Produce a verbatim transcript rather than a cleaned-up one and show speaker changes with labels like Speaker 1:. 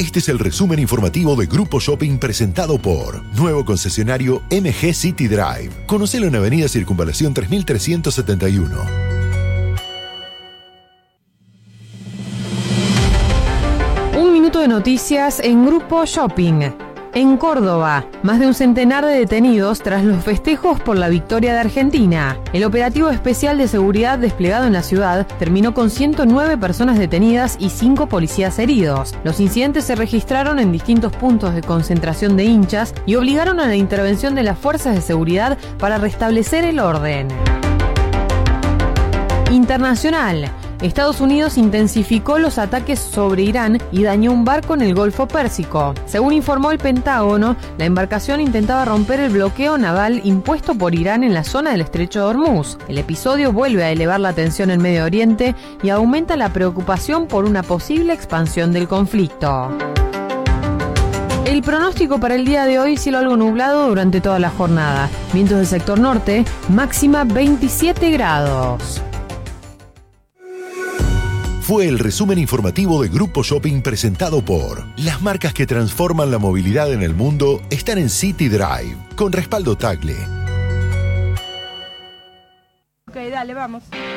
Speaker 1: Este es el resumen informativo de Grupo Shopping presentado por nuevo concesionario M G City Drive. Conocelo en Avenida Circunvalación tres mil trescientos setenta y uno.
Speaker 2: Un minuto de noticias en Grupo Shopping. En Córdoba, más de un centenar de detenidos tras los festejos por la victoria de Argentina. El operativo especial de seguridad desplegado en la ciudad terminó con ciento nueve personas detenidas y cinco policías heridos. Los incidentes se registraron en distintos puntos de concentración de hinchas y obligaron a la intervención de las fuerzas de seguridad para restablecer el orden. Internacional. Estados Unidos intensificó los ataques sobre Irán y dañó un barco en el Golfo Pérsico. Según informó el Pentágono, la embarcación intentaba romper el bloqueo naval impuesto por Irán en la zona del Estrecho de Hormuz. El episodio vuelve a elevar la tensión en Medio Oriente y aumenta la preocupación por una posible expansión del conflicto. El pronóstico para el día de hoy: cielo algo nublado durante toda la jornada. Vientos del sector norte, máxima veintisiete grados.
Speaker 1: Fue el resumen informativo de Grupo Shopping presentado por las marcas que transforman la movilidad en el mundo están en City Drive, con respaldo Tagle.
Speaker 3: Ok, dale, vamos.